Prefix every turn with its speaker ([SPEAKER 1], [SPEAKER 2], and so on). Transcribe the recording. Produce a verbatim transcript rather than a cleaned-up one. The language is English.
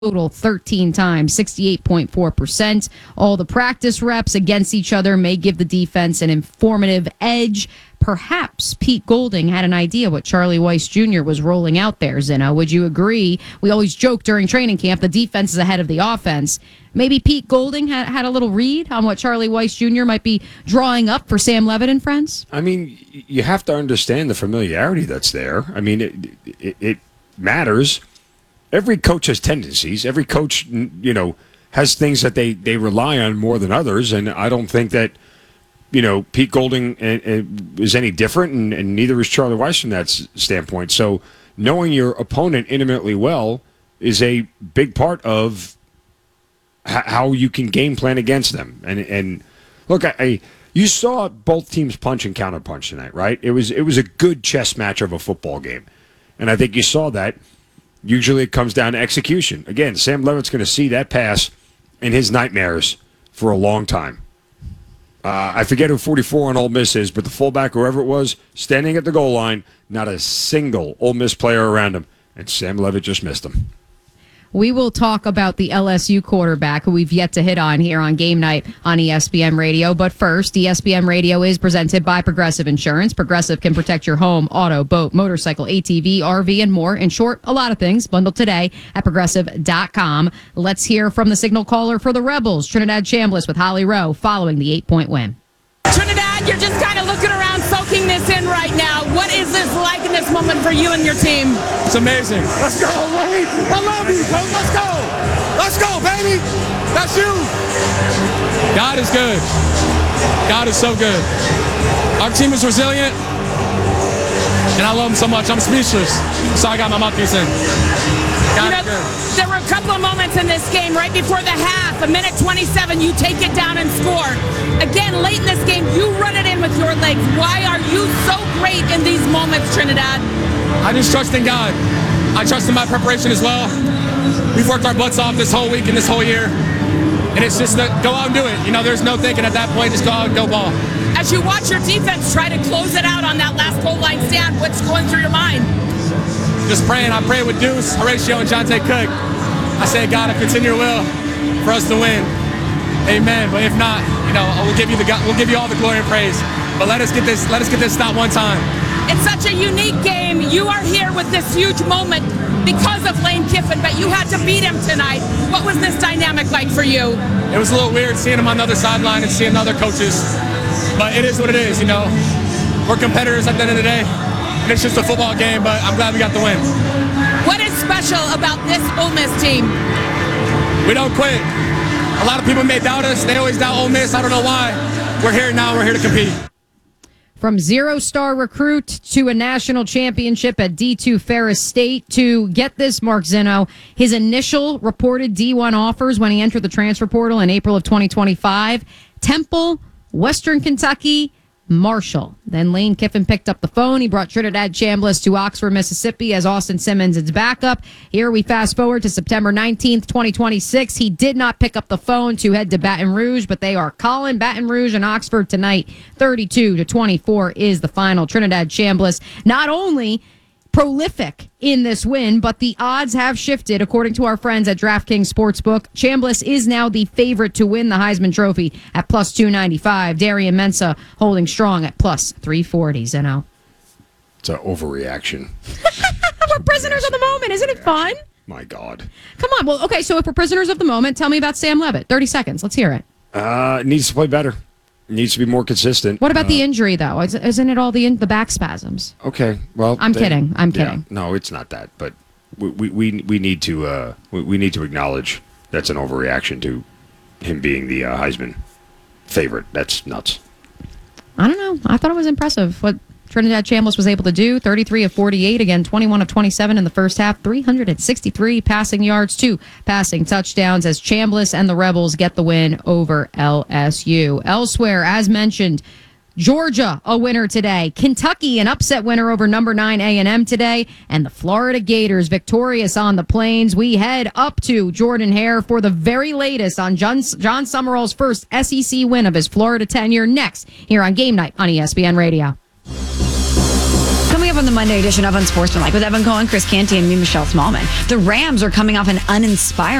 [SPEAKER 1] total thirteen times, sixty-eight point four percent. All the practice reps against each other may give the defense an informative edge. Perhaps Pete Golding had an idea what Charlie Weiss Junior was rolling out there, Zinno. Would you agree? We always joke during training camp the defense is ahead of the offense. Maybe Pete Golding had, had a little read on what Charlie Weiss Junior might be drawing up for Sam Levitt and friends?
[SPEAKER 2] I mean, you have to understand the familiarity that's there. I mean, it, it, it matters. Every coach has tendencies. Every coach, you know, has things that they, they rely on more than others, and I don't think that, you know, Pete Golding is any different, and, and neither is Charlie Weiss from that standpoint. So knowing your opponent intimately well is a big part of h- how you can game plan against them. And and look, I, I you saw both teams punch and counterpunch tonight, right? It was it was a good chess match of a football game, and I think you saw that. Usually it comes down to execution. Again, Sam Levitt's going to see that pass in his nightmares for a long time. Uh, I forget who forty-four on Ole Miss is, but the fullback, whoever it was, standing at the goal line, not a single Ole Miss player around him, and Sam Levitt just missed him.
[SPEAKER 1] We will talk about the L S U quarterback who we've yet to hit on here on Game Night on E S P N Radio. But first, E S P N Radio is presented by Progressive Insurance. Progressive can protect your home, auto, boat, motorcycle, A T V, R V, and more. In short, a lot of things. Bundle today at progressive dot com. Let's hear from the signal caller for the Rebels, Trinidad Chambliss with Holly Rowe, following the eight-point win.
[SPEAKER 3] Trinidad, you're just kind of looking around, soaking this in right now. What is this like in this moment for you and your team?
[SPEAKER 4] It's amazing. Let's go, Wade. I love you, coach. Let's go. Let's go, baby. That's you. God is good. God is so good. Our team is resilient, and I love him so much. I'm speechless. So I got my mouthpiece in. God
[SPEAKER 3] you know,
[SPEAKER 4] is good.
[SPEAKER 3] There were a couple of moments in this game right before the half. A minute twenty-seven, you take it down and score. Again, late in this game, you run it in with your legs. Why are you so great in these moments, Trinidad?
[SPEAKER 4] I just trust in God. I trust in my preparation as well. We've worked our butts off this whole week and this whole year. And it's just to go out and do it. You know, there's no thinking at that point. Just go out and go ball.
[SPEAKER 3] As you watch your defense try to close it out on that last goal line stand, what's going through your mind?
[SPEAKER 4] Just praying. I pray with Deuce, Horatio, and Jonte Cook. I say, God, I continue your will for us to win. Amen. But if not, you know, we'll give you the we'll give you all the glory and praise. But let us get this let us get this stop one time.
[SPEAKER 3] It's such a unique game. You are here with this huge moment because of Lane Kiffin, but you had to beat him tonight. What was this dynamic like for you?
[SPEAKER 4] It was a little weird seeing him on the other sideline and seeing other coaches. But it is what it is, you know. We're competitors at the end of the day. And it's just a football game, but I'm glad we got the win.
[SPEAKER 3] What is special about this Ole Miss team?
[SPEAKER 4] We don't quit. A lot of people may doubt us. They always doubt Ole Miss. I don't know why. We're here now. We're here to compete.
[SPEAKER 1] From zero-star recruit to a national championship at D two Ferris State to, get this, Mark Zinno, his initial reported D one offers when he entered the transfer portal in April of twenty twenty-five, Temple, Western Kentucky, Marshall. Then Lane Kiffin picked up the phone. He brought Trinidad Chambliss to Oxford, Mississippi as Austin Simmons its backup. Here we fast forward to September nineteenth, twenty twenty-six. He did not pick up the phone to head to Baton Rouge, but they are calling Baton Rouge and Oxford tonight. thirty-two to twenty-four is the final. Trinidad Chambliss not only prolific in this win, but the odds have shifted. According to our friends at DraftKings Sportsbook, Chambliss is now the favorite to win the Heisman Trophy at plus two ninety-five. Darian Mensah holding strong at plus three forty. Zeno.
[SPEAKER 2] It's an overreaction.
[SPEAKER 1] We're prisoners of the moment. Isn't it fun?
[SPEAKER 2] My God.
[SPEAKER 1] Come on. Well, okay, so if we're prisoners of the moment, tell me about Sam Levitt. thirty seconds. Let's hear it.
[SPEAKER 2] Uh, needs to play better. Needs to be more consistent.
[SPEAKER 1] What about
[SPEAKER 2] uh,
[SPEAKER 1] the injury, though? Isn't it all the in- the back spasms?
[SPEAKER 2] Okay, well,
[SPEAKER 1] I'm
[SPEAKER 2] they,
[SPEAKER 1] kidding. I'm kidding.
[SPEAKER 2] Yeah, no, it's not that. But we we we, we need to uh, we, we need to acknowledge that's an overreaction to him being the uh, Heisman favorite. That's nuts.
[SPEAKER 1] I don't know. I thought it was impressive what Trinidad Chambliss was able to do. thirty-three of forty-eight, again, twenty-one of twenty-seven in the first half, three hundred sixty-three passing yards, two passing touchdowns as Chambliss and the Rebels get the win over L S U. Elsewhere, as mentioned, Georgia, a winner today. Kentucky, an upset winner over number nine A and M today. And the Florida Gators, victorious on the Plains. We head up to Jordan Hare for the very latest on John, John Summerall's first S E C win of his Florida tenure next here on Game Night on E S P N Radio. Then we have
[SPEAKER 5] from the Monday edition of Unsportsmanlike with Evan Cohen, Chris Canty, and me, Michelle Smallman. The Rams are coming off an uninspiring